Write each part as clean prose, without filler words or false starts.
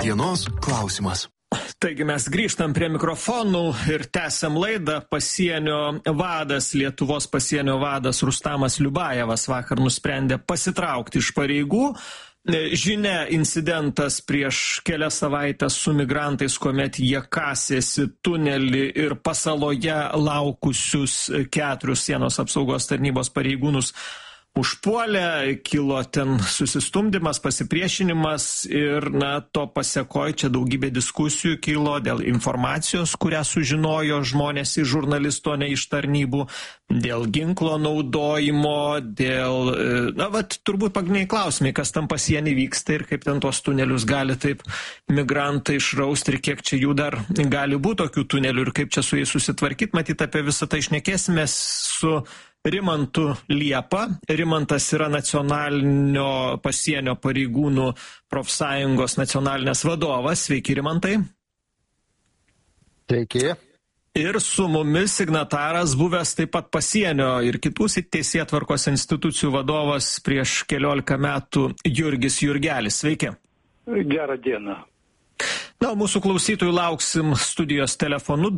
Dienos klausimas. Taigi mes grįžtam prie mikrofonų ir tęsiam laidą. Lietuvos pasienio vadas Rustamas Liubajevas vakar nusprendė pasitraukti iš pareigų. Žinia, incidentas prieš kelias savaitės su migrantais, kuomet jie kasėsi tunelį ir pasaloje laukusius 4 sienos apsaugos tarnybos pareigūnus užpuolė, kilo ten susistumdymas, pasipriešinimas ir, to pasekoj čia daugybė diskusijų kilo dėl informacijos, kurią sužinojo žmonės iš žurnalisto, ne iš tarnybų, dėl ginklo naudojimo, dėl, turbūt pagrindiniai klausimai, kas tam pasienį vyksta ir kaip ten tuos tunelius gali taip migrantai išrausti ir kiek čia jų dar gali būti tokių tunelių ir kaip čia su jais susitvarkyti. Matyt, apie visą tai šnekėsime su Rimantu Liepa. Rimantas yra nacionalinio pasienio pareigūnų profsąjungos nacionalinės vadovas. Sveiki, Rimantai. Sveiki. Ir su mumis signataras, buvęs taip pat pasienio ir kitų teisėtvarkos institucijų vadovas prieš 14 metų Jurgis Jurgelis. Sveiki. Gerą dieną. Mūsų klausytojų lauksim studijos telefonu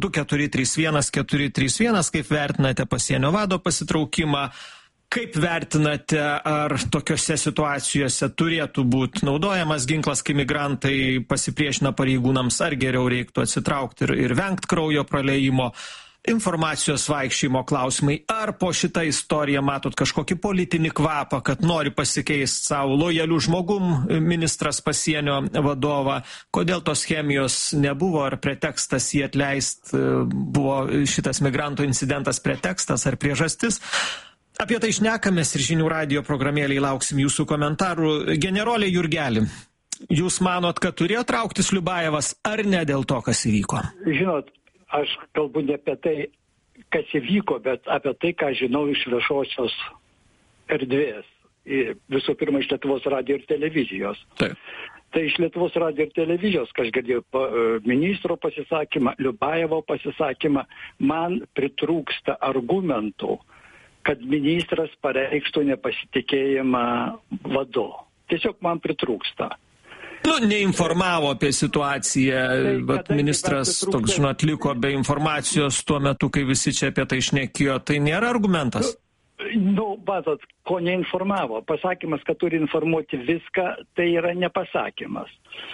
2431 kaip vertinate pasienio vado pasitraukimą, kaip vertinate, ar tokiose situacijose turėtų būti naudojamas ginklas, kai migrantai pasipriešina pareigūnams, ar geriau reiktų atsitraukti ir vengti kraujo praleimo, informacijos vaikščiojimo klausimai, ar po šitą istoriją matot kažkokį politinį kvapą, kad nori pasikeisti savo lojalių žmogum ministras pasienio vadovą, kodėl tos chemijos nebuvo, ar pretekstas jį atleist, buvo šitas migrantų incidentas pretekstas ar priežastis. Apie tai šnekamės ir žinių radijo programėlėje lauksim jūsų komentarų. Generolė Jurgeli, jūs manot, kad turėjo trauktis Liubajevas ar ne dėl to, kas įvyko? Žinot, aš kalbu ne apie tai, kas įvyko, bet apie tai, ką žinau iš viešosios erdvės. Visų pirma, iš Lietuvos radijo ir televizijos. Taip. Tai iš Lietuvos radijo ir televizijos, kai aš girdėjau ministro pasisakymą, Liubajevo pasisakymą, man pritrūksta argumentų, kad ministras pareikštų nepasitikėjimą vadu. Tiesiog man pritrūksta. Neinformavo apie situaciją, bet ministras toks, liko be informacijos tuo metu, kai visi čia apie tai šnekėjo, tai nėra argumentas? Matot, ko neinformavo. Pasakymas, kad turi informuoti viską, tai yra nepasakymas.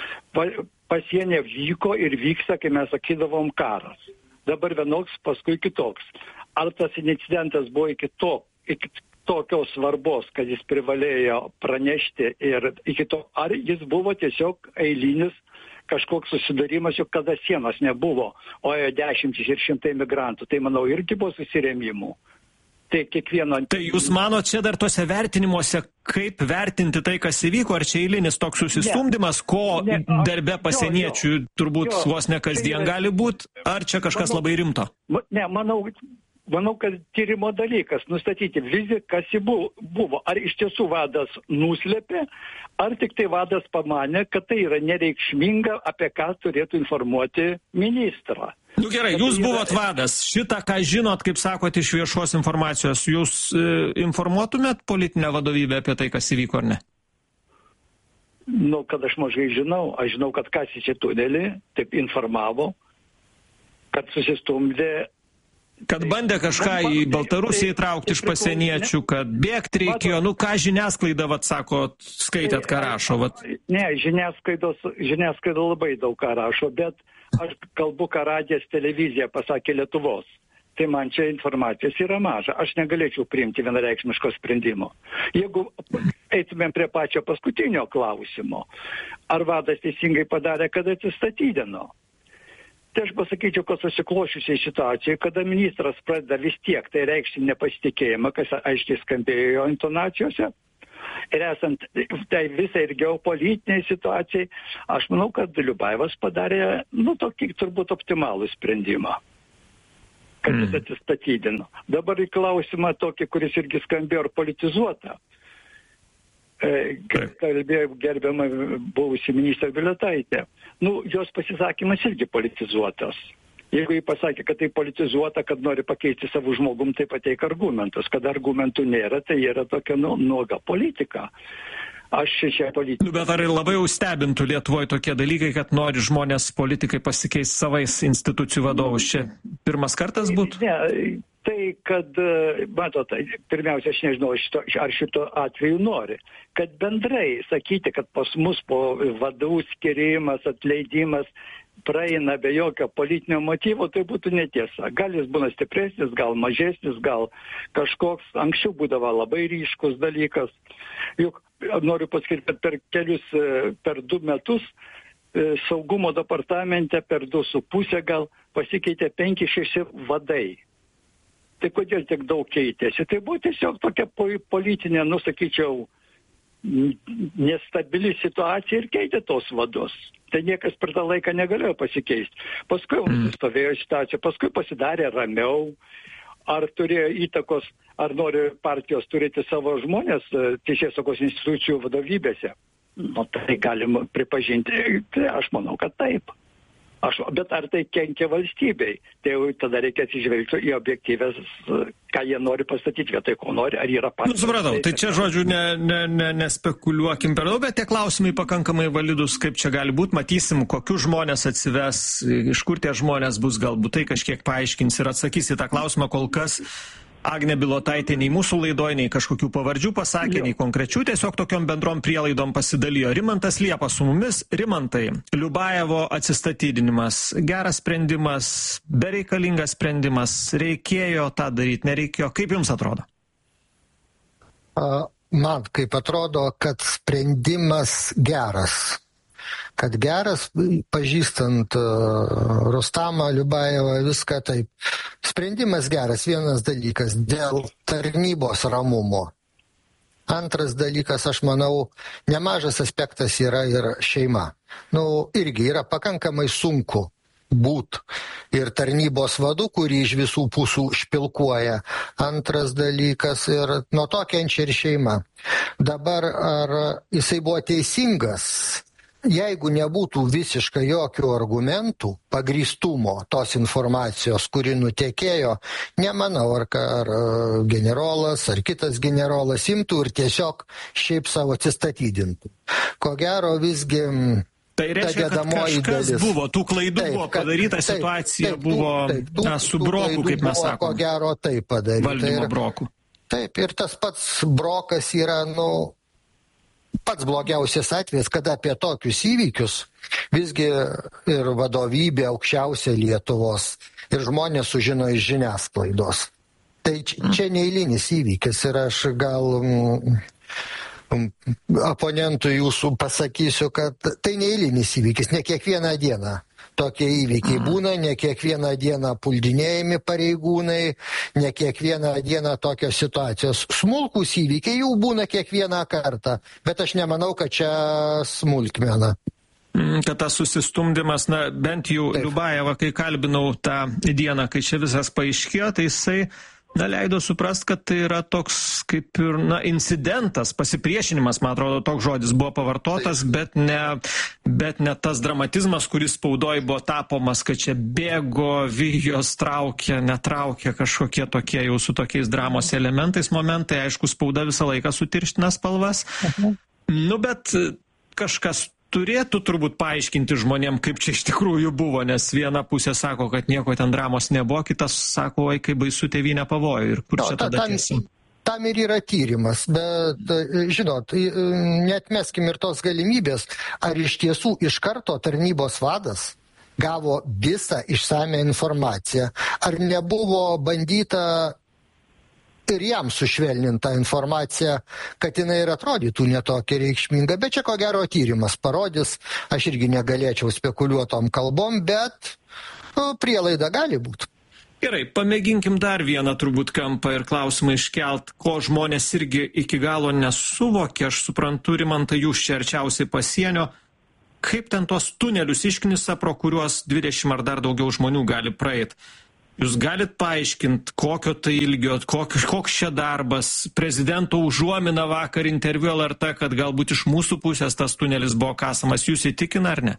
Pasienė vyko ir vyksta, kai mes sakydavom karas. Dabar vienoks, paskui kitoks. Ar tas incidentas buvo iki tokios svarbos, kad jis privalėjo pranešti ir iki to, ar jis buvo tiesiog eilinis kažkoks susidarimas, juk kada sienos nebuvo, o 10 ir 100 migrantų, tai manau irgi buvo susirėmimų. Tai kiekvieno... Tai jūs manot čia dar tuose vertinimuose, kaip vertinti tai, kas įvyko, ar čia eilinis toks susistumdymas, darbe pasieniečių turbūt vos ne kasdien gali būti, ar čia kažkas labai rimto? Ne, Manau, kad tyrimo dalykas nustatyti vizį, kas jį buvo. Ar iš tiesų vadas nuslėpė, ar tik tai vadas pamanė, kad tai yra nereikšminga, apie ką turėtų informuoti ministrą. Gerai, jūs buvot vadas. Šitą, ką žinot, kaip sakot, iš viešos informacijos, jūs informuotumėt politinę vadovybę apie tai, kas įvyko, ar ne? Kad aš mažai žinau. Aš žinau, kad kasė čia tunelį, taip informavo, kad susistumdė. Kad bandė kažką į Baltarusiją įtraukti iš pasieniečių, kad bėgti reikėjo, ką žiniasklaida, sako, skaitėt, ką rašo, Ne, žiniasklaida labai daug ką rašo, bet aš kalbu, ką radijas televizija pasakė Lietuvos. Tai man čia informacijos yra maža. Aš negalėčiau priimti vienareikšmiško sprendimo. Jeigu eitumėm prie pačio paskutinio klausimo, ar vadas teisingai padarė, kad atsistatydino? Tai aš pasakyčiau, kad susiklošiusiai situacijai, kada ministras pradeda vis tiek tai reikšti nepasitikėjimą, kas aiškiai skambėjo intonacijose, ir esant tai visai ir geopolitiniai situacijai, aš manau, kad Liubajevas padarė, tokį turbūt optimalų sprendimą, kad jis atsistatydino. Dabar į klausimą tokį, kuris irgi skambėjo ar politizuota. Kalbėjo gerbiama buvusi ministrė Bilotaitė. Jos pasisakymas irgi politizuotas. Jeigu jį pasakė, kad tai politizuota, kad nori pakeisti savo žmogum, tai pateik argumentus. Kad argumentų nėra, tai yra tokia nuoga politika. Aš čia politikai. Bet ar labai jau stebintų Lietuvoje tokie dalykai, kad nori žmonės, politikai pasikeisti savais institucijų vadovus? Čia pirmas kartas būtų? Ne, tai, kad, matot, pirmiausia, aš nežinau, ar šito atveju nori, kad bendrai sakyti, kad pas mus po vadovų skirimas, atleidimas praeina be jokio politinio motyvo, tai būtų netiesa. Gal jis būna stipresnis, gal mažesnis, gal kažkoks, anksčiau būdavo labai ryškus dalykas. Juk noriu pasakyti, kad per 2 metus saugumo departamente per 2,5 gal pasikeitė 5-6 vadai. Tai kodėl tiek daug keitėsi? Tai buvo tiesiog tokia politinė, sakyčiau, nestabili situacija ir keitė tos vadus. Tai niekas per tą laiką negalėjo pasikeisti. Paskui nusistovėjo situacija, paskui pasidarė ramiau. Ar turėjo įtakos, ar nori partijos turėti savo žmonės teisėsaugos institucijų vadovybėse? Tai galim pripažinti. Tai aš manau, kad taip. Bet ar tai kenkia valstybei? Tai jau tada reikia atsižvelgti į objektyvės, ką jie nori pastatyti vietoj, ko nori, ar yra partijos. Supratau, tai čia žodžiu nespekuliuokim per daug, bet tie klausimai pakankamai validus, kaip čia gali būti, matysim, kokius žmonės atsives, iš kur tie žmonės bus, galbūt tai kažkiek paaiškins ir atsakys į tą klausimą. Kol kas Agnė Bilotaitė nei mūsų laidoj, nei kažkokių pavardžių pasakė, nei konkrečių, tiesiog tokiom bendrom prielaidom pasidalijo. Rimantas Liepa su mumis. Rimantai, Liubajevo atsistatydinimas, geras sprendimas, bereikalingas sprendimas, reikėjo tą daryti, nereikėjo. Kaip jums atrodo? Man kaip atrodo, kad sprendimas geras. Kad geras, pažįstant Rustamą, Liubajevą, viską taip. Sprendimas geras, vienas dalykas, dėl tarnybos ramumo. Antras dalykas, aš manau, nemažas aspektas yra ir šeima. Irgi yra pakankamai sunku būt ir tarnybos vadu, kurį iš visų pusių špilkuoja. Antras dalykas, ir nuo to kenčia ir šeima. Dabar, ar jisai buvo teisingas? Jeigu nebūtų visiškai jokių argumentų, pagrįstumo tos informacijos, kuri nutekėjo, nemanau, ar generolas, ar kitas generolas imtų ir tiesiog šiaip savo atsistatydintų. Ko gero visgi tai reiškia, kad kažkas buvo, tų klaidų buvo padaryta, situacija buvo su broku, kaip mes sakome. Ko gero taip padaryta. Valdymo broku. Taip, ir tas pats brokas yra, pats blogiausias atvejis, kada apie tokius įvykius visgi ir vadovybė aukščiausia Lietuvos ir žmonės sužino iš žiniasklaidos. Tai čia neeilinis įvykis ir aš gal oponentui jūsų pasakysiu, kad tai neeilinis įvykis, ne kiekvieną dieną. Tokie įvykiai būna, ne kiekvieną dieną puldinėjami pareigūnai, ne kiekvieną dieną tokios situacijos. Smulkūs įvykiai jau būna kiekvieną kartą, bet aš nemanau, kad čia smulkmena. Kad tas susistumdymas, bent jau Liubajevą, kai kalbinau tą dieną, kai čia visas paaiškėjo, tai jisai leido suprast, kad tai yra toks kaip ir incidentas, pasipriešinimas, man atrodo, toks žodis buvo pavartotas, bet ne tas dramatizmas, kuris spaudoj buvo tapomas, kad čia bėgo, vijos traukė, netraukė, kažkokie tokie jau su tokiais dramos elementais momentai, aišku, spauda visą laiką sutirština spalvas. Bet kažkas turėtų turbūt paaiškinti žmonėm, kaip čia iš tikrųjų buvo, nes viena pusė sako, kad nieko ten dramos nebuvo, kitas sako, oi, kaip baisu tėvynė pavojo ir kur čia tada tiesa. Tam ir yra tyrimas, bet, žinot, neatmeskim ir tos galimybės, ar iš tiesų iš karto tarnybos vadas gavo visą išsame informaciją, ar nebuvo bandyta ir jam sušvelninta informacija, kad jinai ir atrodytų netokia reikšminga, bet čia ko gero tyrimas parodys, aš irgi negalėčiau spekuliuotom kalbom, bet prielaida gali būti. Gerai, pamėginkim dar vieną turbūt kampą ir klausimą iškelt, ko žmonės irgi iki galo nesuvokė, aš suprantu, Rimantai, jūs čia arčiausiai pasienio, kaip ten tuos tunelius išknisa, pro kuriuos 20 ar dar daugiau žmonių gali praeiti. Jūs galit paaiškinti, kokio tai ilgio, koks čia darbas, prezidento užuomina vakar interviu LRT, kad galbūt iš mūsų pusės tas tunelis buvo kasamas, jūs įtikina ar ne?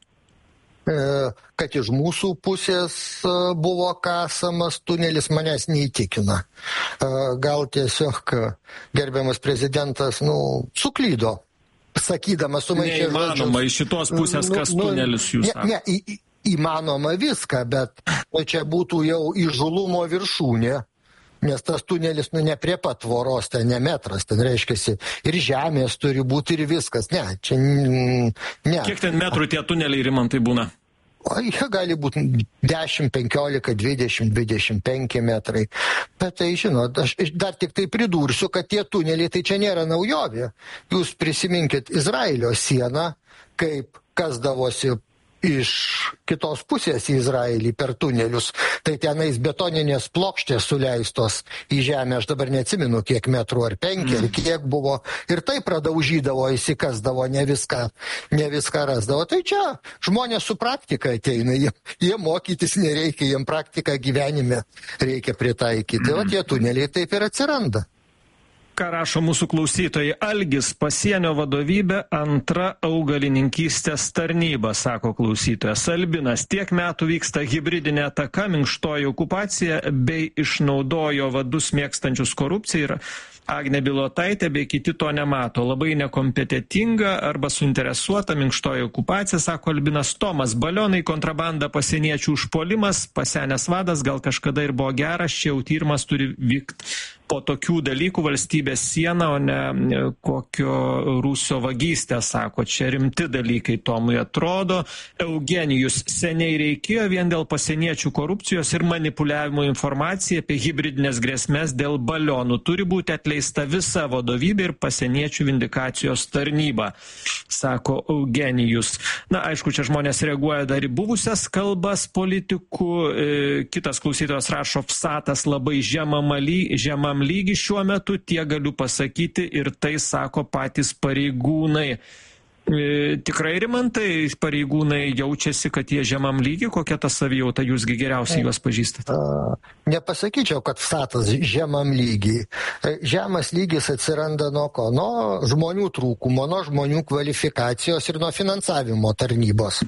Kad iš mūsų pusės buvo kasamas tunelis, manęs neįtikina. Gal tiesiog gerbiamas prezidentas, suklydo sakydamas sumaišė žodžius. Neįmanoma, iš šitos pusės kas tunelis jūs sako. Ne, įmanoma viską, bet čia būtų jau įžulumo viršūnė, nes tas tunelis ne prie pat tvoros, ten ne metras, ten reiškiasi ir žemės turi būti ir viskas. Ne, čia ne. Kiek ten metrų tie tuneliai, Rimantai, būna? O jie gali būti 10, 15, 20, 25 metrai. Bet tai, žinot, aš dar tik tai pridursiu, kad tie tuneliai tai čia nėra naujovė. Jūs prisiminkit Izraelio sieną, kaip kasdavosi iš kitos pusės į Izraelį per tunelius. Tai tenais betoninės plokštės suleistos į žemę, aš dabar neatsimenu, kiek metrų ar 5, ar kiek buvo. Ir tai pradaužydavo, įsikasdavo, ne viską rasdavo. Tai čia žmonės su praktika ateina, jie mokytis nereikia, jiem praktiką gyvenime reikia pritaikyti. O tie tuneliai taip ir atsiranda. Ką rašo mūsų klausytojai? Algis, pasienio vadovybė, antra augalininkystės tarnyba, sako klausytojas. Albinas, tiek metų vyksta hibridinė ataka, minkštoji okupacija bei išnaudojo vadus mėgstančius korupciją ir Agnė Bilotaitė bei kiti to nemato. Labai nekompetentinga arba suinteresuota minkštoji okupacija, sako Albinas. Tomas, balionai, kontrabanda, pasieniečių užpuolimas, pasenęs vadas, gal kažkada ir buvo geras, čia jau tyrimas turi vykti po tokių dalykų valstybės siena, o ne kokio Rusio vagystė, sako. Čia rimti dalykai Tomui atrodo. Eugenijus, seniai reikėjo vien dėl pasieniečių korupcijos ir manipuliavimo informacija apie hibridinės grėsmės dėl balionų. Turi būti atleista visa vadovybė ir pasieniečių vindikacijos tarnyba, sako Eugenijus. Na, aišku, čia žmonės reaguoja dar į buvusias kalbas politikų. Kitas klausytojas rašo, Vsatas labai žemam lygį šiuo metu, tie galiu pasakyti, ir tai sako patys pareigūnai. Tikrai, Rimantai, pareigūnai jaučiasi, kad jie žemam lygį, kokia ta savijauta, jūsgi geriausiai juos pažįstate? Nepasakyčiau, kad Vsatas žemam lygį. Žemas lygis atsiranda nuo ko? Nuo žmonių trūkumo, nuo žmonių kvalifikacijos ir nuo finansavimo tarnybos.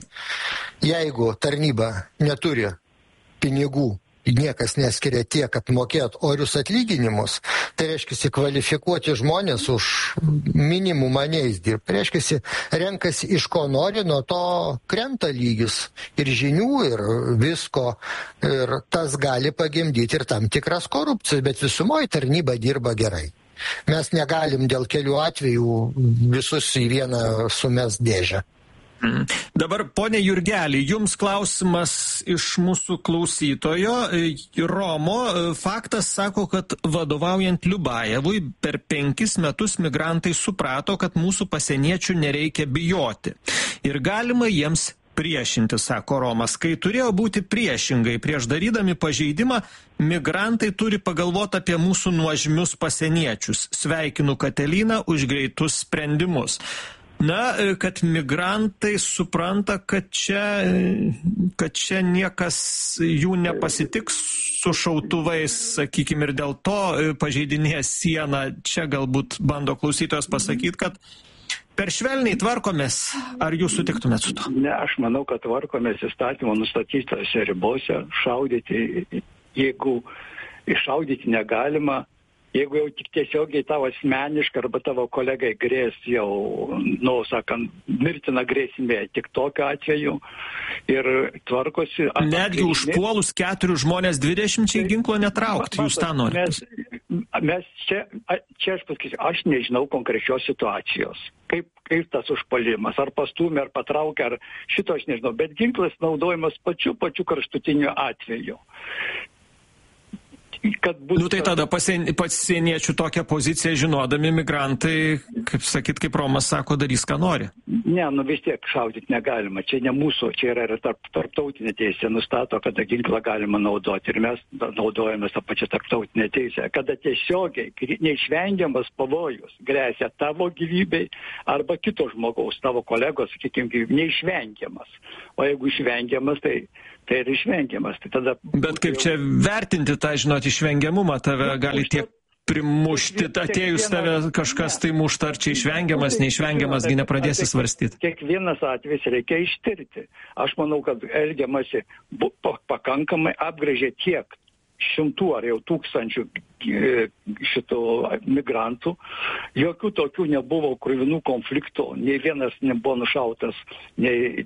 Jeigu tarnyba neturi pinigų, niekas neskiria tiek, kad mokėt orius atlyginimus, tai reiškia, kvalifikuoti žmonės už minimumą neis dirbti. Reiškia, renkasi iš ko nori, nuo to krenta lygis ir žinių, ir visko, ir tas gali pagimdyti ir tam tikras korupcijas, bet visumoje tarnyba dirba gerai. Mes negalim dėl kelių atvejų visus į vieną sumest dėžę. Dabar, ponė Jurgelį, jums klausimas iš mūsų klausytojo. Romo, faktas sako, kad vadovaujant Liubajevui per 5 metus migrantai suprato, kad mūsų pasieniečių nereikia bijoti. Ir galima jiems priešinti, sako Romas. Kai turėjo būti priešingai, prieš darydami pažeidimą, migrantai turi pagalvoti apie mūsų nuožmius pasieniečius. Sveikinu Kateliną už greitus sprendimus. Na, kad migrantai supranta, kad čia niekas jų nepasitiks su šautuvais, sakykime, ir dėl to pažeidinėja sieną. Čia galbūt bando klausytojas pasakyti, kad per švelniai tvarkomės. Ar jūs sutiktumėt su to? Ne, aš manau, kad tvarkomės įstatymo nustatytose ribose. Šaudyti, jeigu iššaudyti negalima, jeigu jau tik tiesiogiai tavo asmeniškai arba tavo kolegai grės jau, sakant, mirtina grėsmė, tik tokiu atveju ir tvarkosi. Netgi užpuolus 4 žmonės 20 ginklo netraukti, jūs tą norite? Mes čia aš pasakysiu, aš nežinau konkrečios situacijos. Kaip tas užpuolimas, ar pastūmė, ar patraukė, ar šito aš nežinau, bet ginklas naudojamas pačiu kraštutiniu atveju. Tai tada pasieniečių tokią poziciją žinodami migrantai, kaip Romas sako, darys, ką nori. Ne, vis tiek šaudyti negalima. Čia ne mūsų, čia yra tarptautinė teisė nustato, kada ginklą galima naudoti. Ir mes naudojame tą pačią tarptautinę teisę. Kada tiesiogiai neišvengiamas pavojus grėsia tavo gyvybei arba kito žmogaus, tavo kolegos, sakykime, neišvengiamas. O jeigu išvengiamas, tai ir išvengiamas. Tai tada... Bet kaip čia vertinti tą, žinot, išvengiamumą? Tave gali tiek primušti, atėjus tave kažkas tai mušta, ar čia išvengiamas, neišvengiamas, gi nepradėsi svarstyti. Kiekvienas atvejis reikia ištirti. Aš manau, kad elgiamasi pakankamai, apgrėžė tiek šimtų ar jau tūkstančių šitų migrantų. Jokių tokių nebuvo kruvinų konfliktų, nei vienas nebuvo nušautas, nei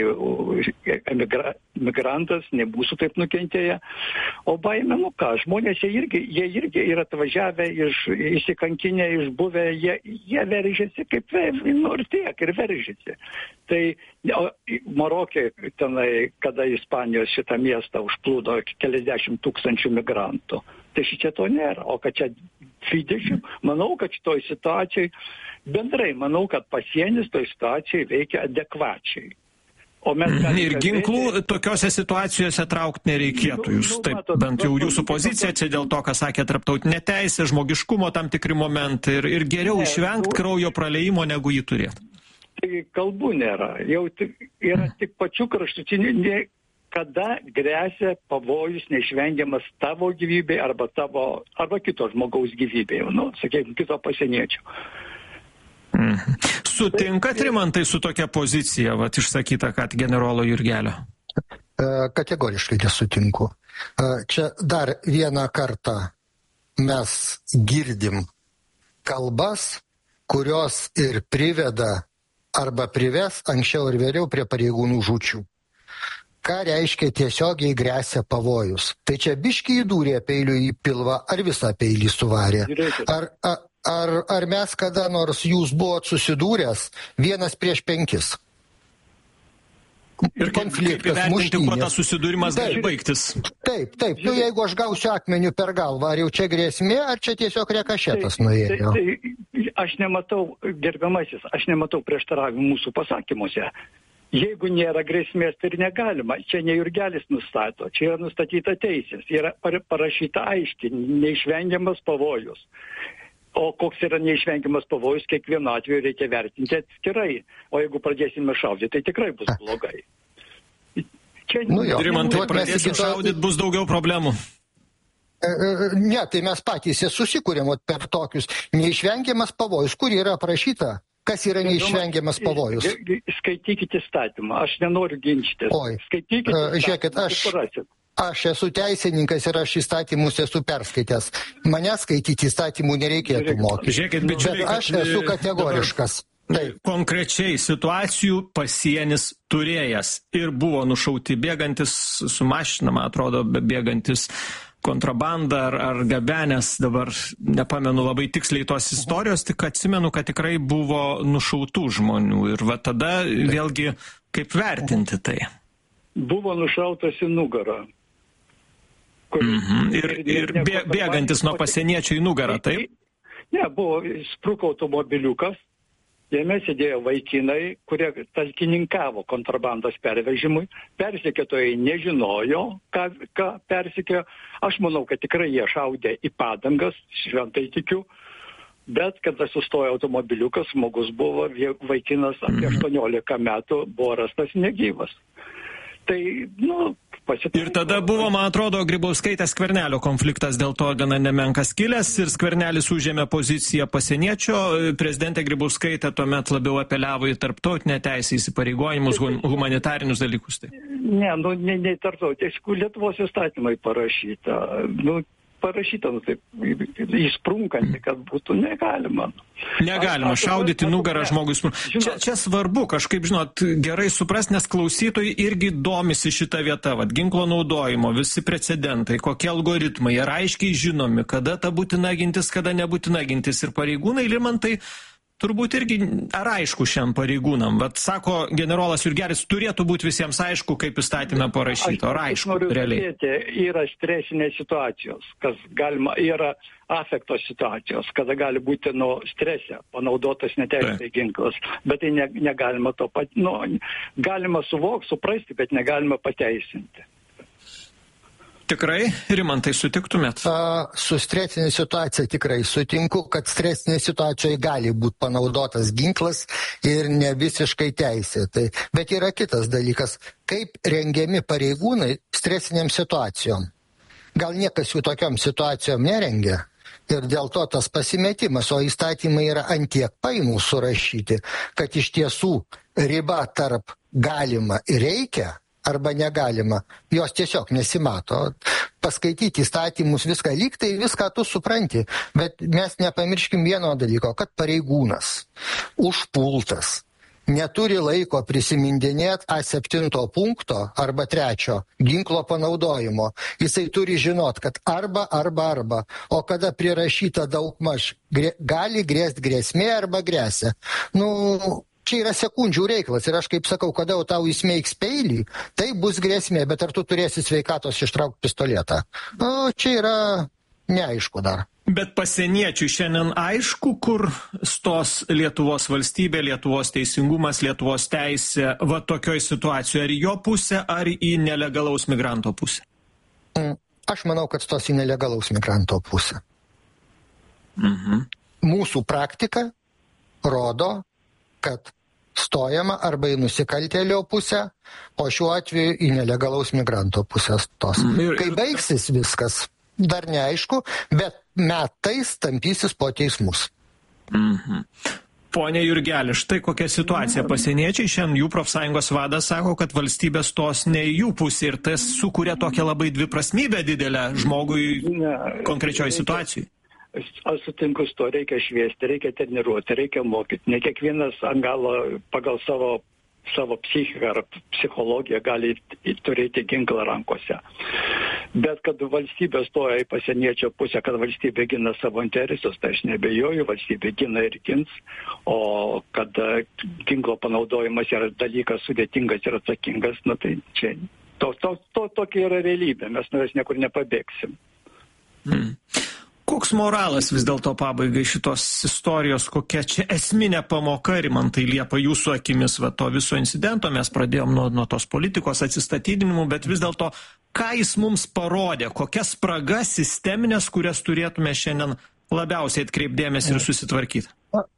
migrantas, nei mūsų taip nukentėję. O baimė, žmonės jie irgi yra atvažiavę, įsikankinę, išbuvę, jie veržiasi kaip ir tiek, ir veržiasi. Tai Marokė tenai, kada Ispanijos šitą miestą užplūdo keliasdešimt tūkstančių migrantų. Tai šičia to nėra, o kad čia 20, manau, kad šitoj situacijai, bendrai manau, kad pasienis toj situacijai veikia adekvačiai. Ir ginklų tokiose situacijose traukti nereikėtų. Jūs taip, bent jau jūsų pozicija čia dėl to, ką sakė tarptautinė teisė, žmogiškumo tam tikri momentai ir geriau išvengti kraujo praleimo, negu jį turėti. Tai kalbų nėra, jau yra tik pačių kraštutinių, kada grėsia pavojus neišvengiamas tavo gyvybė arba kito žmogaus gyvybė, sakykime, kito pasieniečio. Sutinkat, Rimantai, su tokia pozicija, išsakyta, kad generolo Jurgelio? Kategoriškai nesutinku. Čia dar vieną kartą mes girdim kalbas, kurios ir priveda arba prives anksčiau ir vėliau prie pareigūnų žūčių. Ką reiškia tiesiogiai gresia pavojus? Tai čia biškį įdūrė peilių į pilvą, ar visą peilį suvarė? Ar mes kada nors jūs buvot susidūręs 1:5? Ir konfliktas, muštynės. Kuo tas susidūrimas gali baigtis? Taip. Jeigu aš gausiu akmeniu per galvą, ar jau čia grėsmė, ar čia tiesiog rekašetas nuėjo? Tai aš nematau, gerbiamasis, prieštaravimų mūsų pasakymuose. Jeigu nėra grėsmės, tai ir negalima. Čia ne Jurgelis nustato, čia yra nustatyta teisės, yra parašyta aiškiai, neišvengiamas pavojus. O koks yra neišvengiamas pavojus, kiekvienu atveju reikia vertinti atskirai. O jeigu pradėsime šaudyti, tai tikrai bus blogai. Rimantai, pradėsim šaudyti, bus daugiau problemų. Ne, tai mes patys susikūrėm per tokius neišvengiamas pavojus, kur yra aprašyta. Kas yra neišvengiamas pavojus? Skaitykite įstatymą, aš nenoriu ginčytis. Žiūrėkit, aš esu teisininkas ir aš įstatymus esu perskaitęs. Mane skaityti įstatymų nereikėtų mokyti. Bet aš esu kategoriškas. Taip. Konkrečiai situacijų pasienis turėjęs ir buvo nušauti bėgantis su mašina, man atrodo, bėgantis kontrabandą ar gabenės, dabar nepamenu labai tiksliai tos istorijos, tik atsimenu, kad tikrai buvo nušautų žmonių. Ir va tada vėlgi kaip vertinti tai? Buvo nušautas į nugarą. Ir bėgantis nuo pasieniečio į nugarą, taip? Ne, buvo spruko automobiliukas, jame sėdėjo vaikinai, kurie talkininkavo kontrabandos pervežimui. Persekiotojai nežinojo, ką persekiojo. Aš manau, kad tikrai jie šaudė į padangas, šventai tikiu. Bet kada sustojo automobiliukas, žmogus buvo, vaikinas apie 18 metų, buvo rastas negyvas. Tai, Ir tada buvo, man atrodo, Grybauskaitės Skvernelio konfliktas dėl to gana nemenkas kilęs ir Skvernelis užėmė poziciją pasieniečio. Prezidentė Grybauskaitė tuomet labiau apeliavo į tarptautinę teisę, įsipareigojimus, humanitarinius dalykus. Tai. Ne tarptautinės, Lietuvos įstatymai parašyta. Taip, įsprunkanti, kad būtų negalima. Negalima šaudyti nugarą žmogus. Čia svarbu kažkaip, gerai suprast, nes klausytojai irgi domisi šitą vietą. Ginklo naudojimo, visi precedentai, kokie algoritmai, yra aiškiai žinomi, kada ta būtina gintis, kada nebūtina gintis. Ir pareigūnai, Rimantai, turbūt irgi ar aišku šiam pareigūnam. Sako generolas Jurgelis, turėtų būti visiems aišku, kaip įstatyme parašyta. Ar aišku, realiai? Yra stresinės situacijos, kas galima, yra afekto situacijos, kada gali būti strese panaudotas neteisėtai ginklas. Bet tai negalima to galima suvokti, suprasti, bet negalima pateisinti. Tikrai, Rimantai, sutiktumėt? Su stresinė situacija tikrai sutinku, kad stresinė situacijoje gali būti panaudotas ginklas ir ne visiškai teisėtai. Bet yra kitas dalykas, kaip rengiami pareigūnai stresiniam situacijom. Gal niekas jų tokiom situacijom nerengia. Ir dėl to tas pasimetimas, o įstatymai yra antiek painūs surašyti, kad iš tiesų riba tarp galima ir reikia arba negalima, jos tiesiog nesimato. paskaityti įstatymus, viską lyg tai viską tu supranti, bet mes nepamirškim vieno dalyko, kad pareigūnas užpultas neturi laiko prisimindinėti A7 punkto arba 3 ginklo panaudojimo. Jisai turi žinot, kad arba, o kada prirašyta daugmaž gali grėsti grėsmė arba grėsia. Čia yra sekundžių reikalas ir aš kaip sakau, kada jau tau įsmeigs peilį, tai bus grėsmė, bet ar tu turėsi sveikatos ištraukti pistoletą? Čia yra neaišku dar. Bet pasieniečių šiandien aišku, kur stos Lietuvos valstybė, Lietuvos teisingumas, Lietuvos teisė, va tokioj situacijoje, ar į jo pusę, ar į nelegalaus migranto pusę? Aš manau, kad stos į nelegalaus migranto pusę. Mūsų praktika rodo, kad stojama arba į nusikaltėlio pusę, o šiuo atveju į nelegalaus migranto pusę stos. Kai baigsis viskas, dar neaišku, bet metais tampysis po teismus. Pone Jurgeli, štai kokia situacija. Pasieniečiai šiandien jų profsąjungos vadas sako, kad valstybė stos ne į jų pusę ir tas sukuria tokią labai dviprasmybę didelę žmogui konkrečioj situacijoj. Aš sutinku su to, reikia šviesti, reikia treniruoti, reikia mokyti. Ne kiekvienas ant galo pagal savo psichiką ar psichologiją gali turėti ginklą rankose. Bet kad valstybė stoja į pasieniečio pusę, kad valstybė gina savo interesus, tai aš nebejoju, valstybė gina ir gins, o kad ginklo panaudojimas yra dalykas sudėtingas ir atsakingas, tai čia tokia yra realybė, mes nuo jos niekur nepabėgsim. Koks moralas vis dėlto pabaigai šitos istorijos, kokia čia esminė pamoka, Rimantai Liepa, jūsų akimis to viso incidento, mes pradėjom nuo tos politikos atsistatydinimų, bet vis dėlto, ką jis mums parodė, kokias spragas sisteminės, kurias turėtume šiandien labiausiai atkreipdėmės ir susitvarkyti?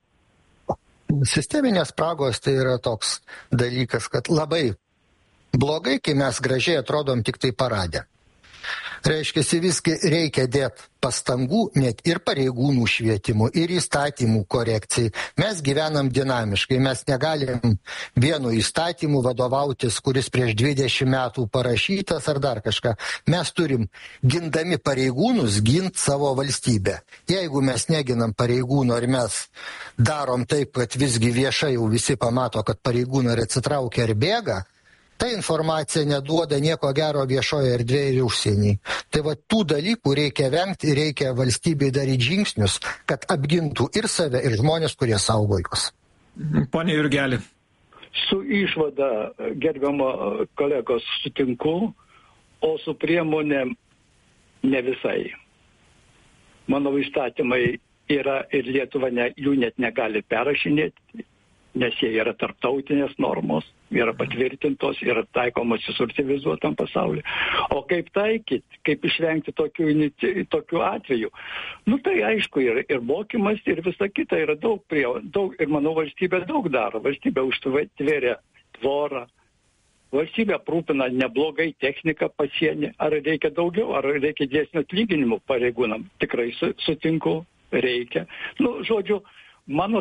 Sisteminės spragos tai yra toks dalykas, kad labai blogai, kai mes gražiai atrodom tik tai paradę. Reiškia, visgi reikia dėti pastangų net ir pareigūnų švietimų, ir įstatymų korekcijai. Mes gyvenam dinamiškai, mes negalim vienu įstatymu vadovautis, kuris prieš 20 metų parašytas ar dar kažką. Mes turim, gindami pareigūnus, ginti savo valstybę. Jeigu mes neginam pareigūnų, ar mes darom taip, kad visgi viešai jau visi pamato, kad pareigūnai atsitraukia ar bėga, ta informacija neduoda nieko gero viešoje erdvėje ir užsienį. Tai tų dalykų reikia vengti ir reikia valstybei daryti žingsnius, kad apgintų ir save, ir žmonės, kurie saugo juos. Pone Jurgeli. Su išvada, gerbiamo kolegos, sutinku, o su priemonėm ne visai. Mano įstatymai yra ir Lietuva jų net negali perrašinėti, nes jie yra tarptautinės normos, yra patvirtintos, yra taikomos visur civilizuotam pasauliu. O kaip taikyti, kaip išvengti tokių atvejų? Tai aišku, ir mokymas, ir visa kita yra daug, ir manau, valstybė daug daro. Valstybė užtvėrė tvorą, valstybė aprūpina neblogai techniką pasienį. Ar reikia daugiau, ar reikia didesnio atlyginimų pareigūnam? Tikrai sutinku, reikia. Žodžiu, mano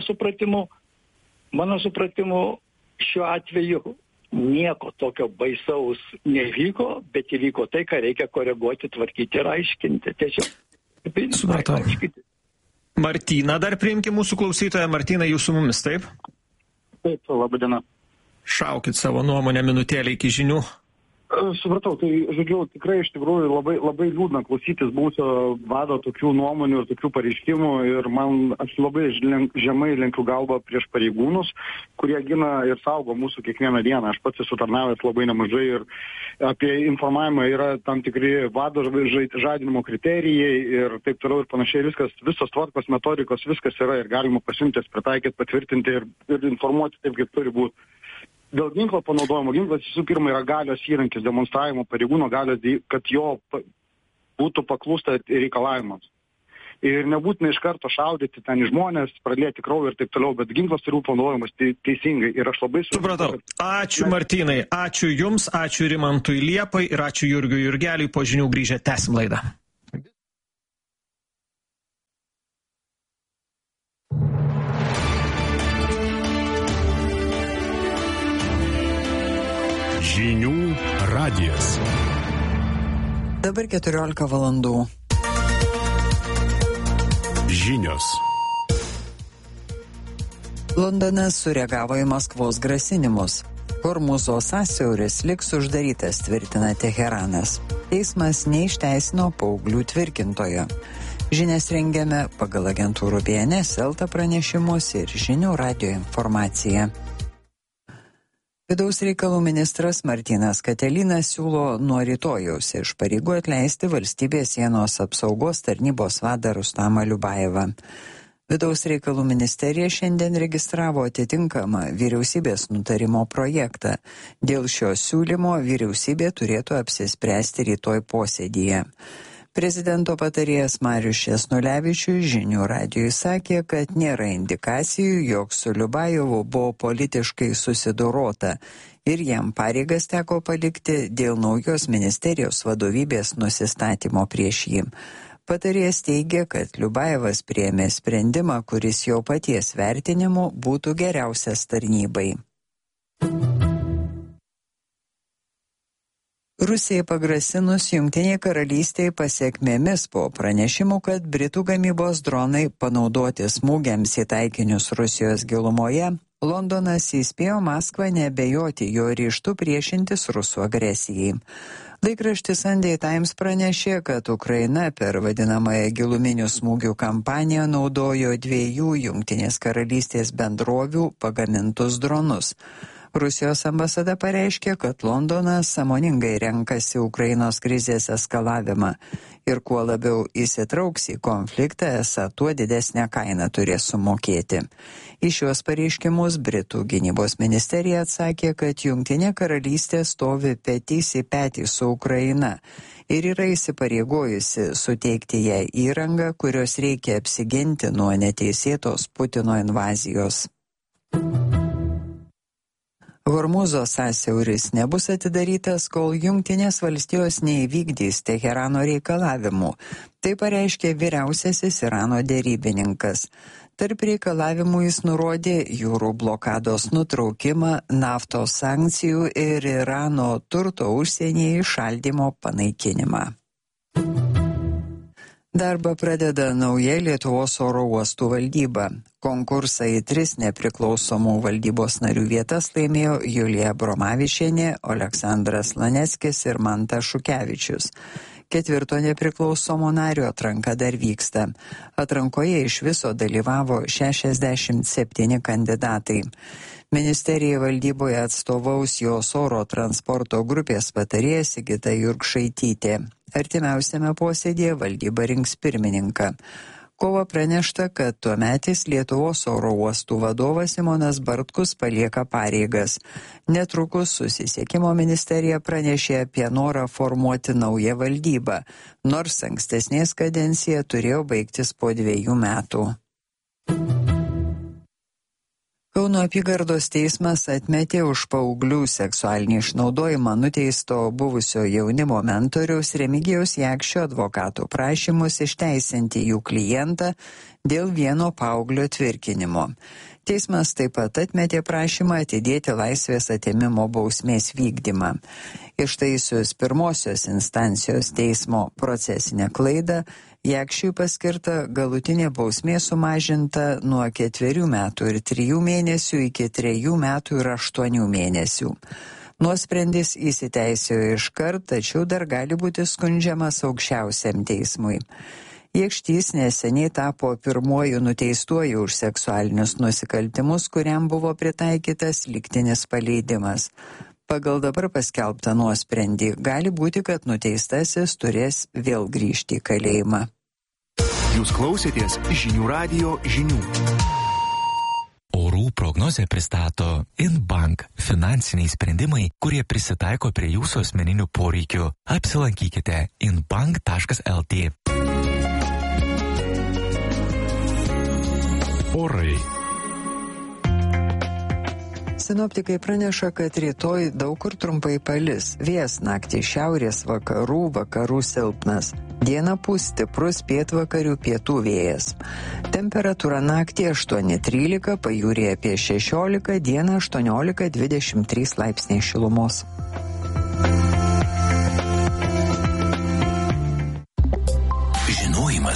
supratimu, šiuo atveju nieko tokio baisaus nevyko, bet įvyko tai, ką reikia koreguoti, tvarkyti ir aiškinti. Supratau. Martyną dar priimkim mūsų klausytoją. Martynai, jūs su mumis, taip? Taip, laba diena. Šaukit savo nuomonę minutėlę iki žinių. Supratau, tai žodžiu, tikrai iš tikrųjų labai liūdna klausytis būsio vado tokių nuomonių ir tokių pareiškimų ir aš labai žemai lenkiu galvą prieš pareigūnus, kurie gina ir saugo mūsų kiekvieną dieną. Aš pats esu tarnavęs labai nemažai ir apie informavimą yra tam tikri vado žadinimo kriterijai ir taip toliau ir panašiai. Visos tvarkos, metodikos, viskas yra ir galima pasimtis, pritaikyti, patvirtinti ir informuoti taip, kaip turi būti. Dėl ginklo panaudojimo, ginklas visų pirma yra galios įrankis, demonstravimo pareigūno galios, kad jo būtų paklūsta reikalavimams. Ir nebūtina iš karto šaudyti ten į žmonės, pralieti kraują ir taip toliau, bet ginklas turi būti panaudojamas teisingai. Ir aš labai supratau. Ačiū Martynai, ačiū Jums, ačiū Rimantui Liepai ir ačiū Jurgiui Jurgeliui. Po žinių grįžę tęsim laidą. Žinių radijas. Dabar 14 valandų. Žinios. Londonas sureagavo į Maskvos grasinimus. Hormūzo sąsiauris liks uždarytas, tvirtina Teheranas. Teismas neišteisino paauglių tvirkintojo. Žinias rengiame pagal agentūrų BNS, Elta pranešimus ir Žinių radijo informaciją. Vidaus reikalų ministras Martynas Katelinas siūlo nuo rytojaus iš pareigų atleisti valstybės sienos apsaugos tarnybos vadą Rustamą Liubajevą. Vidaus reikalų ministerija šiandien registravo atitinkamą vyriausybės nutarimo projektą. Dėl šio siūlymo vyriausybė turėtų apsispręsti rytoj posėdyje. Prezidento patarėjas Marius Česnulevičius Žinių radijui sakė, kad nėra indikacijų, jog su Liubajevu buvo politiškai susidorota ir jam pareigas teko palikti dėl naujos ministerijos vadovybės nusistatymo prieš jį. Patarėjas teigia, kad Liubajevas priėmė sprendimą, kuris jo paties vertinimu būtų geriausias tarnybai. Rusijai pagrasinus Jungtinėje karalystėje pasiekmėmis po pranešimų, kad Britų gamybos dronai panaudoti smūgiams į taikinius Rusijos gilumoje, Londonas įspėjo Maskvą neabejoti jo ryžtu priešintis Rusų agresijai. Laikraštis Sunday Times pranešė, kad Ukraina per vadinamąją giluminių smūgių kampaniją naudojo 2 Jungtinės karalystės bendrovių pagamintus dronus. Rusijos ambasada pareiškė, kad Londonas sąmoningai renkasi Ukrainos krizės eskalavimą ir kuo labiau įsitrauks į konfliktą, esą tuo didesnę kainą turės sumokėti. Į šios pareiškimus Britų gynybos ministerija atsakė, kad Jungtinė karalystė stovi petys į petį su Ukraina ir yra įsipareigojusi suteikti jai įrangą, kurios reikia apsiginti nuo neteisėtos Putino invazijos. Hormūzo sąsiauris nebus atidarytas, kol Jungtinės valstijos neįvykdys Teherano reikalavimų. Tai pareiškė vyriausiasis Irano derybininkas. Tarp reikalavimų jis nurodė jūrų blokados nutraukimą, naftos sankcijų ir Irano turto užsienyje įšaldymo panaikinimą. Darbą pradeda nauja Lietuvos oro uostų valdyba. Konkursą į 3 nepriklausomų valdybos narių vietas laimėjo Julija Bromavičienė, Oleksandras Laneckis ir Mantas Šukevičius. 4 nepriklausomo nario atranka dar vyksta. Atrankoje iš viso dalyvavo 67 kandidatai. Ministerijai valdyboje atstovaus jos oro transporto grupės patarėja Sigita Jurkšaitytė. Artimiausiame posėdėje valdyba rinks pirmininką. Kovo pranešta, kad tuometis Lietuvos oro uostų vadovas Simonas Bartkus palieka pareigas. Netrukus susisiekimo ministerija pranešė apie norą formuoti naują valdybą, nors ankstesnės kadencija turėjo baigtis po 2 metų. Kauno apygardos teismas atmetė už paauglių seksualinį išnaudojimą nuteisto buvusio jaunimo mentoriaus Remigijaus Jakščio advokatų prašymus išteisinti jų klientą dėl vieno paauglio tvirkinimo. Teismas taip pat atmetė prašymą atidėti laisvės atėmimo bausmės vykdymą. Ištaisius pirmosios instancijos teismo procesinę klaidą, Jakščiui paskirta galutinė bausmė sumažinta nuo 4 metų ir 3 mėnesių iki 3 metų ir 8 mėnesių. Nuosprendis įsiteisėjo iškart, tačiau dar gali būti skundžiamas aukščiausiam teismui. Jakštys neseniai tapo pirmuoju nuteistuoju už seksualinius nusikaltimus, kuriam buvo pritaikytas lygtinis paleidimas. Pagal dabar paskelbtą nuosprendį gali būti, kad nuteistasis turės vėl grįžti į kalėjimą. Jūs klausėtės Žinių radijo žinių. Orų prognozę pristato InBank – finansiniai sprendimai, kurie prisitaiko prie jūsų asmeninių poreikių. Apsilankykite inbank.lt. Orai. Sinoptikai praneša, kad rytoj daug kur trumpai palis. Vėjas naktį šiaurės vakarų silpnas. Dieną pūs stiprus pietvakarių pietų vėjas. Temperatūra naktį 8-13, pajūryje apie 16, dieną 18-23 laipsniai šilumos.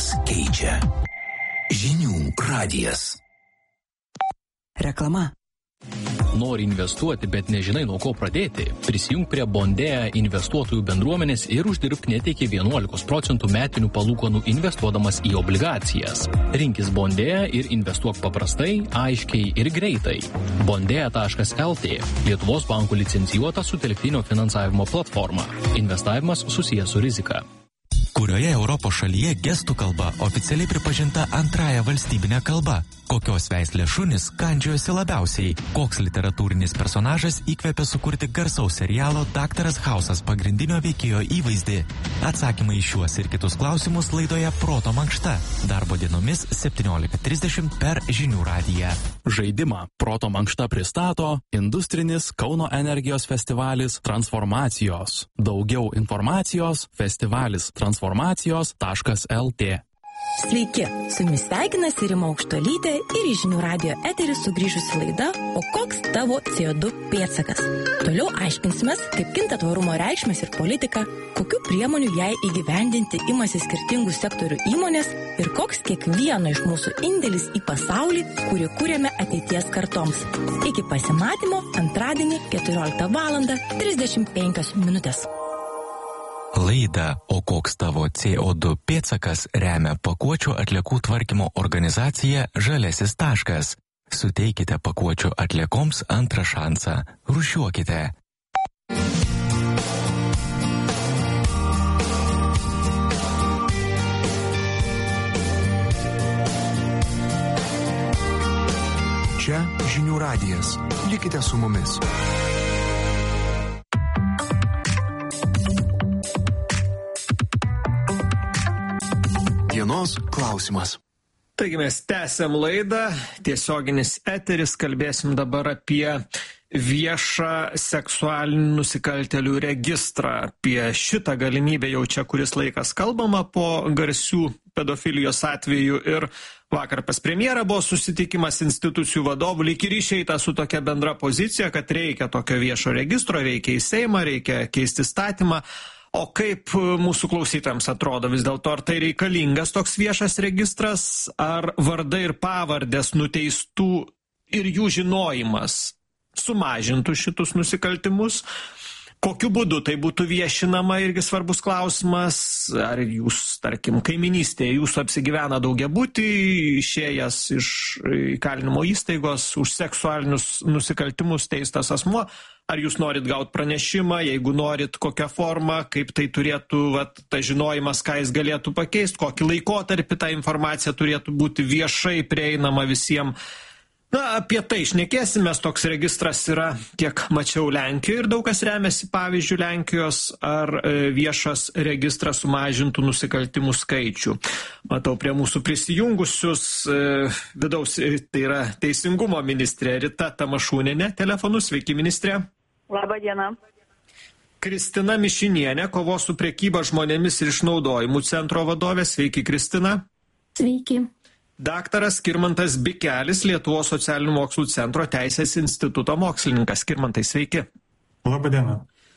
Žinias keičia. Žinių radijas. Reklama. Nori investuoti, bet nežinai nuo ko pradėti? Prisijung prie Bondea investuotojų bendruomenės ir uždirbk net iki 11% metinių palūkanų investuodamas į obligacijas. Rinkis Bondea ir investuok paprastai, aiškiai ir greitai. Bondea.lt – Lietuvos bankų licencijuota sutelktinio finansavimo platforma. Investavimas susijęs su rizika. Kurioje Europos šalyje gestų kalba oficialiai pripažinta antrąja valstybinė kalba? Kokios veislės šunys kandžiojosi labiausiai? Koks literatūrinis personažas įkvėpė sukurti garsaus serialo Daktaras Hausas pagrindinio veikėjo įvaizdį? Atsakymai į šiuos ir kitus klausimus laidoje Proto mankšta. Darbo dienomis 17:30 per Žinių radiją. Žaidimą Proto mankšta pristato industrinis Kauno energijos festivalis Transformacijos. Daugiau informacijos festivalis transformacijos.lt. Sveiki, su jumis sveikinasi Rima Aukštuolytė ir į Žinių radijo eterį sugrįžusi laida O koks tavo CO2 pėdsakas? Toliau aiškinsimės, kaip kinta tvarumo reikšmės ir politika, kokių priemonių jai įgyvendinti imasi skirtingų sektorių įmonės ir koks kiekvieno iš mūsų indėlis į pasaulį, kurį kūrėme ateities kartoms. Iki pasimatymo antradienį 14:35. Laidą O koks tavo CO2 pėdsakas remia pakuočių atliekų tvarkymo organizacija Žaliasis taškas. Suteikite pakuočių atliekoms antrą šansą. Rūšiuokite. Čia Žinių radijas. Likite su mumis. Dienos klausimas. Taigi mes tęsiam laidą, tiesioginis eteris, kalbėsim dabar apie viešą seksualinių nusikaltėlių registrą. Apie šitą galimybę jau čia kuris laikas kalbama po garsių pedofilijos atvejų ir vakar pas premjerą buvo susitikimas institucijų vadovų, lyg ir išeita su tokia bendra pozicija, kad reikia tokio viešo registro, reikia į Seimą, reikia keisti įstatymą. O kaip mūsų klausytojams atrodo vis dėlto, ar tai reikalingas toks viešas registras, ar vardai ir pavardės nuteistų ir jų žinojimas sumažintų šitus nusikaltimus? Kokiu būdu tai būtų viešinama, irgi svarbus klausimas. Ar jūs, tarkim, kaiminystėje jūsų apsigyvena daugiabutį, išėjęs iš įkalinimo įstaigos už seksualinius nusikaltimus teistas asmuo? Ar jūs norit gauti pranešimą, jeigu norit, kokią formą, kaip tai turėtų, ta žinojimas, ką jis galėtų pakeisti, kokį laikotarpį ta informacija turėtų būti viešai prieinama visiems. Na, apie tai šnekėsimės, toks registras yra, kiek mačiau, Lenkijoje ir daug kas remiasi pavyzdžių Lenkijos, ar viešas registras sumažintų nusikaltimų skaičių. Matau prie mūsų prisijungusius vidaus, tai yra teisingumo ministrė Rita Tamašūnienė telefonu. Sveiki, ministrė. Labą dieną. Kristina Mišinienė, kovos su prekyba žmonėmis ir išnaudojimu centro vadovė. Sveiki, Kristina. Sveiki. Daktaras Skirmantas Bikelis, Lietuvos socialinių mokslų centro Teisės instituto mokslininkas. Skirmantai, sveiki. Labą dieną.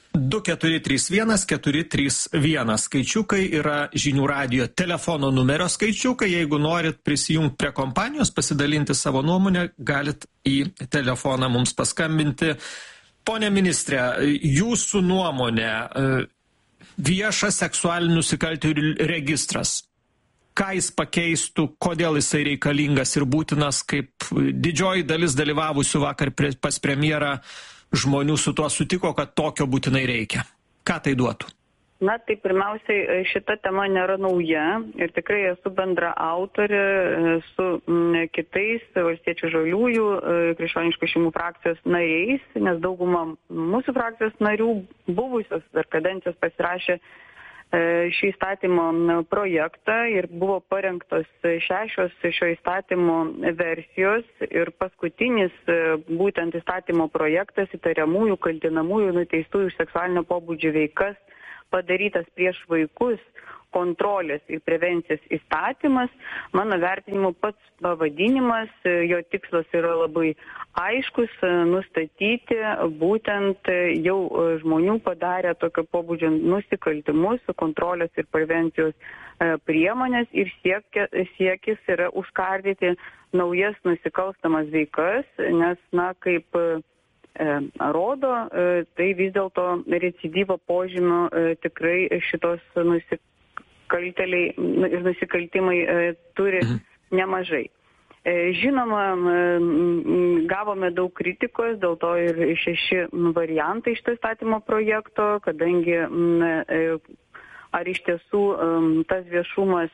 2431 skaičiukai yra Žinių radijo telefono numerio skaičiukai. Jeigu norit prisijungti prie kompanijos, pasidalinti savo nuomonę, galit į telefoną mums paskambinti. Pone ministrė, jūsų nuomonė, viešas seksualinių nusikaltėlių registras, ką jis pakeistų, kodėl jisai reikalingas ir būtinas, kaip didžioji dalis dalyvavusių vakar pas premjerą žmonių su tuo sutiko, kad tokio būtinai reikia. Ką tai duotų? Na, tai pirmiausiai šita tema nėra nauja ir tikrai esu bendra autorė su kitais Valstiečių žaliųjų krikščioniškų šeimų frakcijos nariais, nes dauguma mūsų frakcijos narių buvusios dar kadencijos pasirašė šį įstatymo projektą ir buvo parengtos 6 šio įstatymo versijos ir paskutinis būtent įstatymo projektas įtariamųjų, kaltinamųjų, nuteistųjų už seksualinio pobūdžio veikas padarytas prieš vaikus, kontrolės ir prevencijos įstatymas. Mano vertinimu pats pavadinimas, jo tikslas yra labai aiškus, nustatyti būtent jau žmonių padarę tokio pobūdžio nusikaltimus, kontrolės ir prevencijos priemonės ir siekis yra užkardyti naujas nusikalstamas veikas, nes, kaip rodo, tai vis dėlto recidyvo požymių tikrai šitos nusikaltėliai ir nusikaltimai turi nemažai. Žinoma, gavome daug kritikos, dėl to ir 6 variantai šito įstatymo projekto, kadangi ar iš tiesų tas viešumas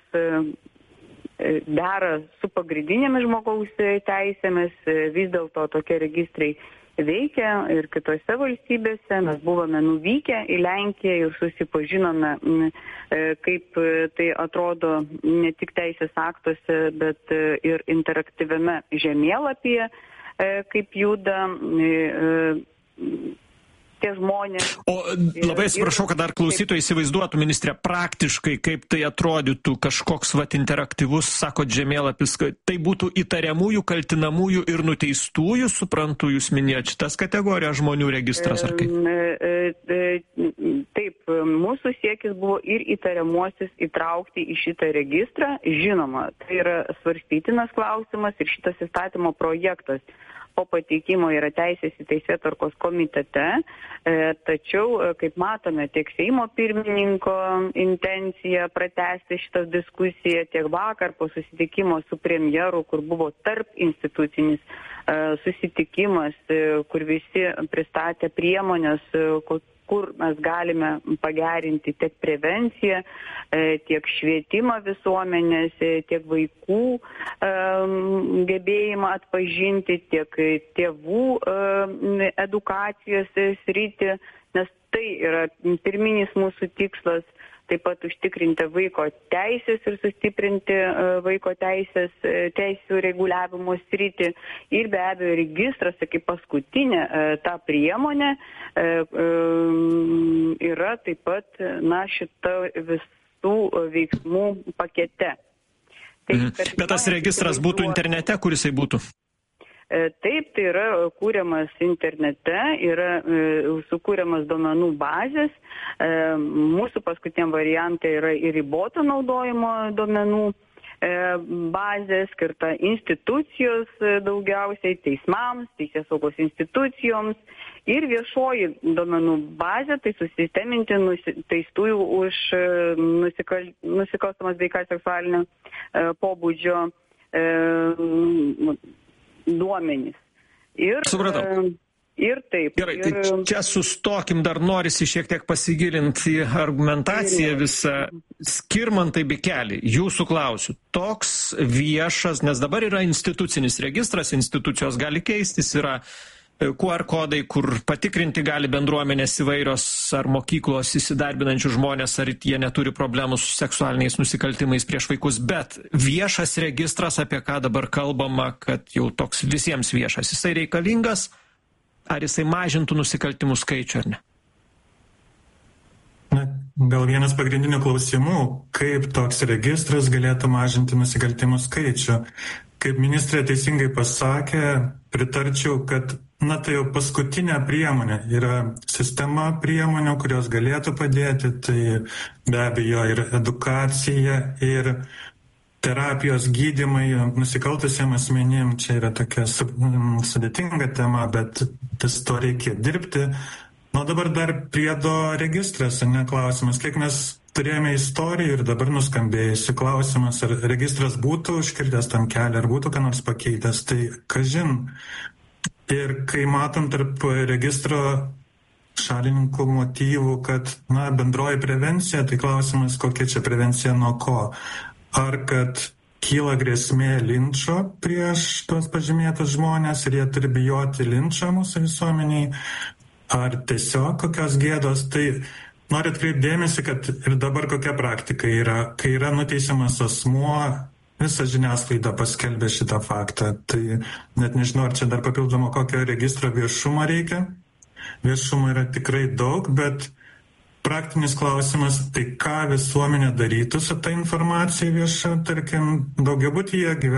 dera su pagrindinėmis žmogaus teisėmis, vis dėlto tokie registrai veikia ir kitose valstybėse. Mes buvome nuvykę į Lenkiją ir susipažinome, kaip tai atrodo ne tik teisės aktuose, bet ir interaktyviame žemėlapyje, kaip juda tie žmonės. O labai atsiprašau, kad dar klausytojai įsivaizduotų, ministrė, praktiškai, kaip tai atrodytų kažkoks interaktyvus, sakot, žemėlapis, tai būtų įtariamųjų, kaltinamųjų ir nuteistųjų, suprantu, jūs minėjot šitas kategorijas žmonių registras, ar kaip? Taip, mūsų siekis buvo ir įtariamuosius įtraukti į šitą registrą. Žinoma, tai yra svarstytinas klausimas ir šitas įstatymo projektas po pateikimo yra teisės į teisėtvarkos komitete, tačiau, kaip matome, tiek Seimo pirmininko intencija pratęsti šitą diskusiją, tiek vakar po susitikimo su premjeru, kur buvo tarp institucinis susitikimas, kur visi pristatė priemonės, kur mes galime pagerinti tiek prevenciją, tiek švietimą visuomenės, tiek vaikų gebėjimą atpažinti, tiek tėvų edukacijos sritį, nes tai yra pirminis mūsų tikslas. Taip pat užtikrinti vaiko teisės ir sustiprinti vaiko teisių reguliavimo sritį. Ir be abejo registras, kaip paskutinė ta priemonė, yra taip pat šita visų veiksmų pakete. Bet tas registras būtų internete, kur jisai būtų? Taip, tai yra kūriamas internete, yra sukūriamas duomenų bazės. Mūsų paskutiniam variantai yra ir riboto naudojimo duomenų bazė, skirta institucijos daugiausiai, teismams, teisės saugos institucijoms ir viešoji duomenų bazė, tai susisteminti nuteistųjų už nusikalstamas veikas seksualinio pobūdžio duomenys. Supratau. Ir taip. Gerai, tai čia sustokim, dar norisi šiek tiek pasigilinti į argumentaciją visą. Skirmantai Bikeli, jūsų klausiu, toks viešas, nes dabar yra institucinis registras, institucijos gali keistis, yra QR kodai, kur patikrinti gali bendruomenės įvairios ar mokyklos įsidarbinančių žmonės, ar jie neturi problemų su seksualiniais nusikaltimais prieš vaikus, bet viešas registras, apie ką dabar kalbama, kad jau toks visiems viešas, jisai reikalingas, ar jisai mažintų nusikaltimų skaičių ar ne? Gal vienas pagrindinių klausimų, kaip toks registras galėtų mažinti nusikaltimų skaičių. Kaip ministrė teisingai pasakė, pritarčiau, kad tai jau paskutinė priemonė. Yra sistema priemonių, kurios galėtų padėti, tai be abejo ir edukacija, ir terapijos gydymai nusikaltusiem asmenim. Čia yra tokia sudėtinga tema, bet to reikia dirbti. Dabar dar priedo registras, klausimas, kiek mes turėjome istorijų ir dabar nuskambėjusi klausimas, ar registras būtų užkirdęs tam kelią, ar būtų ką nors pakeitęs, tai kažin. Ir kai matom tarp registro šalininkų motyvų, kad bendroji prevencija, tai klausimas, kokia čia prevencija nuo ko. Ar kad kyla grėsmė linčo prieš tuos pažymėtus žmonės ir jie turi bijoti linčo mūsų visuomeniai, ar tiesiog kokios gėdos. Tai noriu atkreipti dėmesį, kad ir dabar kokia praktika yra, kai yra nuteisiamas asmuo, visa žiniasklaida paskelbė šitą faktą. Tai net nežinau, ar čia dar papildomo kokio registro viešumo reikia. Viešumo yra tikrai daug, bet praktinis klausimas, tai ką visuomenė darytų su ta informacija vieša, tarkim, daugiabutyje gyvena